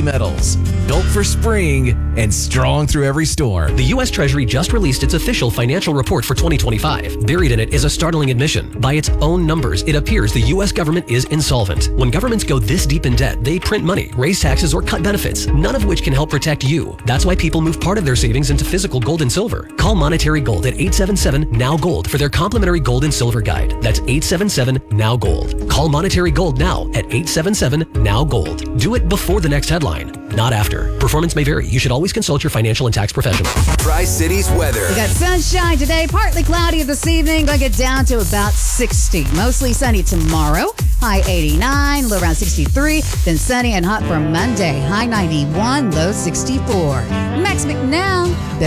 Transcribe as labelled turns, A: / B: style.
A: metals. Built for spring and strong through every storm.
B: The U.S. Treasury just released its official financial report for 2025. Buried in it is a startling admission. By its own numbers, it appears the U.S. government is insolvent. When governments go this deep in debt, they print money, raise taxes, or cut benefits, none of which can help protect you. That's why people move part of their savings into physical gold and silver. Call Monetary Gold at 877-NOW-GOLD for their complimentary gold and silver guide. That's 877-NOW-GOLD. Call Monetary Gold now at 877-NOW-GOLD. Do it before the next headline, not after. Performance may vary. You should always consult your financial and tax professional.
C: Tri-Cities weather.
D: We got sunshine today, partly cloudy this evening. Gonna get down to about 60. Mostly sunny tomorrow. High 89, low around 63. Then sunny and hot for Monday. High 91, low 64. Max McNown.